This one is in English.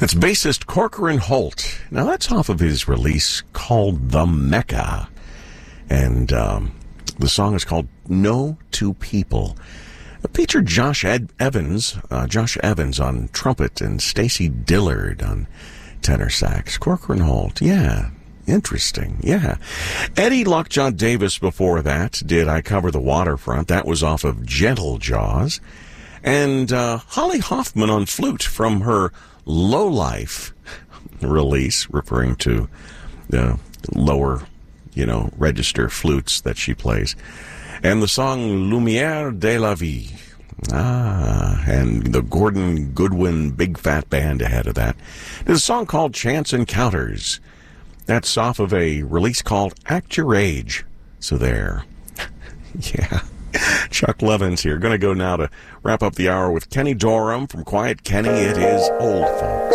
That's bassist Corcoran Holt. Now, that's off of his release called The Mecca. And the song is called No Two People. It featured Josh Evans on trumpet and Stacy Dillard on tenor sax. Corcoran Holt, yeah. Interesting, yeah. Eddie Lockjaw Davis before that did I Cover the Waterfront. That was off of Gentle Jaws. And Holly Hoffman on flute from her Low Life release, referring to the lower, register flutes that she plays. And the song Lumière de la Vie. And the Gordon Goodwin Big Fat Band ahead of that. There's a song called Chance Encounters. That's off of a release called Act Your Age. So there. Yeah. Chuck Levins here. Going to go now to wrap up the hour with Kenny Dorham from Quiet Kenny. It is Old Folks.